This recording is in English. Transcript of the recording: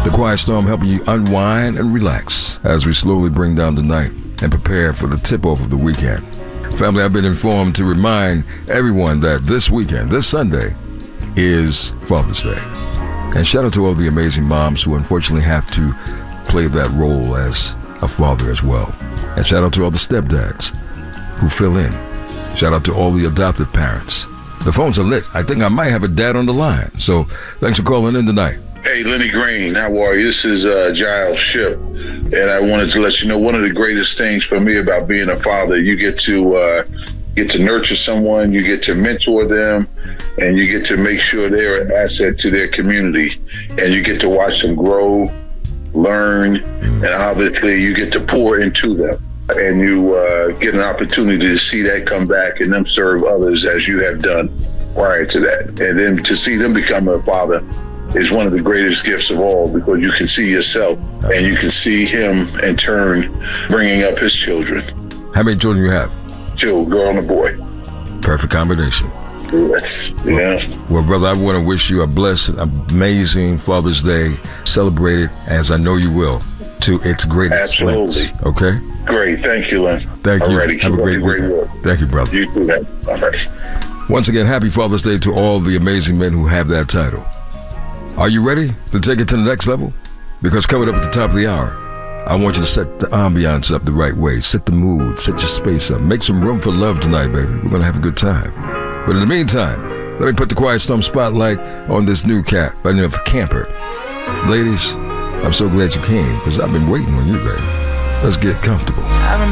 The Quiet Storm helping you unwind and relax as we slowly bring down the night and prepare for the tip-off of the weekend. Family, I've been informed to remind everyone that this weekend, this Sunday, is Father's Day. And shout out to all the amazing moms who unfortunately have to play that role as a father as well. And shout out to all the stepdads who fill in. Shout out to all the adopted parents. The phones are lit. I think I might have a dad on the line. So thanks for calling in tonight. Hey, Lenny Green, how are you? This is Giles Ship, and I wanted to let you know one of the greatest things for me about being a father, you get to nurture someone, you get to mentor them, and you get to make sure they're an asset to their community, and you get to watch them grow, learn, and obviously you get to pour into them, and you get an opportunity to see that come back and them serve others as you have done prior to that, and then to see them become a father is one of the greatest gifts of all, because you can see yourself and you can see him in turn bringing up his children. How many children you have? Two, girl and a boy. Perfect combination. Yes. Yeah. Well, brother, I want to wish you a blessed, amazing Father's Day. Celebrate it, as I know you will, to its greatest Absolutely. lengths. Okay? Great. Thank you, Len. Thank you. Alrighty. Have a great work. Thank you, brother. You too, man. All right. Once again, happy Father's Day to all the amazing men who have that title. Are you ready to take it to the next level? Because coming up at the top of the hour, I want you to set the ambiance up the right way. Set the mood, set your space up. Make some room for love tonight, baby. We're going to have a good time. But in the meantime, let me put the Quiet Storm spotlight on this new cat by the name of Camper. Ladies, I'm so glad you came, because I've been waiting on you, baby. Let's get comfortable.